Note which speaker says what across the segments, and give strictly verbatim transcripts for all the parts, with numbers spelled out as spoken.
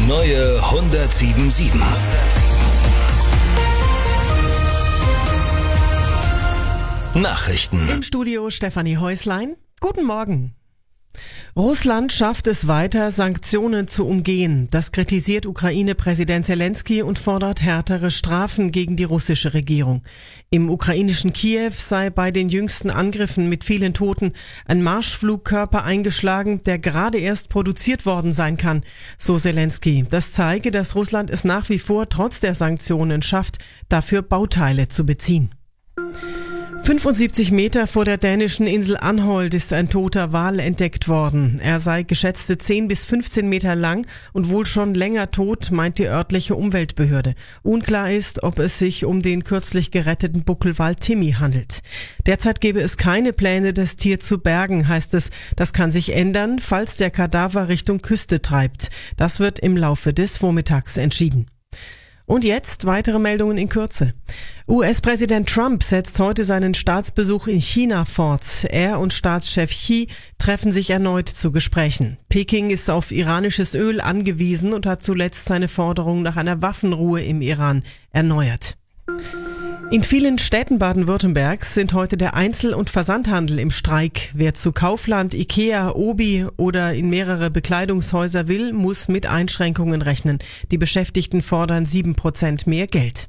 Speaker 1: neue hundertsieben Komma sieben. Nachrichten.
Speaker 2: Im Studio Stefanie Häuslein. Guten Morgen. Russland schafft es weiter, Sanktionen zu umgehen. Das kritisiert Ukraine-Präsident Zelensky und fordert härtere Strafen gegen die russische Regierung. Im ukrainischen Kiew sei bei den jüngsten Angriffen mit vielen Toten ein Marschflugkörper eingeschlagen, der gerade erst produziert worden sein kann, so Zelensky. Das zeige, dass Russland es nach wie vor trotz der Sanktionen schafft, dafür Bauteile zu beziehen. fünfundsiebzig Meter vor der dänischen Insel Anholt ist ein toter Wal entdeckt worden. Er sei geschätzte zehn bis fünfzehn Meter lang und wohl schon länger tot, meint die örtliche Umweltbehörde. Unklar ist, ob es sich um den kürzlich geretteten Buckelwal Timmy handelt. Derzeit gebe es keine Pläne, das Tier zu bergen, heißt es. Das kann sich ändern, falls der Kadaver Richtung Küste treibt. Das wird im Laufe des Vormittags entschieden. Und jetzt weitere Meldungen in Kürze. U S-Präsident Trump setzt heute seinen Staatsbesuch in China fort. Er und Staatschef Xi treffen sich erneut zu Gesprächen. Peking ist auf iranisches Öl angewiesen und hat zuletzt seine Forderung nach einer Waffenruhe im Iran erneuert. In vielen Städten Baden-Württembergs sind heute der Einzel- und Versandhandel im Streik. Wer zu Kaufland, Ikea, Obi oder in mehrere Bekleidungshäuser will, muss mit Einschränkungen rechnen. Die Beschäftigten fordern sieben Prozent mehr Geld.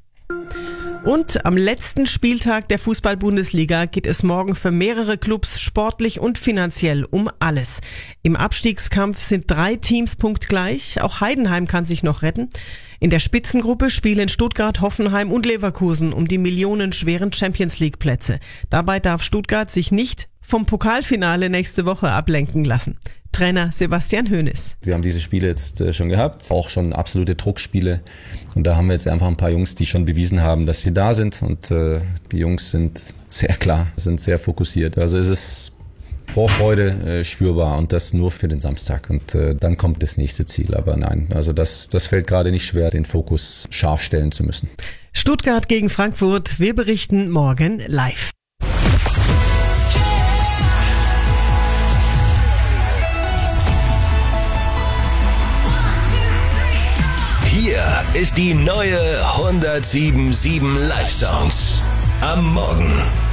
Speaker 2: Und am letzten Spieltag der Fußball-Bundesliga geht es morgen für mehrere Clubs sportlich und finanziell um alles. Im Abstiegskampf sind drei Teams punktgleich. Auch Heidenheim kann sich noch retten. In der Spitzengruppe spielen Stuttgart, Hoffenheim und Leverkusen um die millionenschweren Champions-League-Plätze. Dabei darf Stuttgart sich nicht vom Pokalfinale nächste Woche ablenken lassen. Trainer Sebastian Hoeneß.
Speaker 3: Wir haben diese Spiele jetzt äh, schon gehabt, auch schon absolute Druckspiele. Und da haben wir jetzt einfach ein paar Jungs, die schon bewiesen haben, dass sie da sind. Und äh, die Jungs sind sehr klar, sind sehr fokussiert. Also es ist Vorfreude äh, spürbar und das nur für den Samstag. Und äh, dann kommt das nächste Ziel. Aber nein, also das, das fällt gerade nicht schwer, den Fokus scharf stellen zu müssen.
Speaker 2: Stuttgart gegen Frankfurt. Wir berichten morgen live.
Speaker 1: Hier ist die neue hundertsieben Komma sieben Live-Songs. Am Morgen.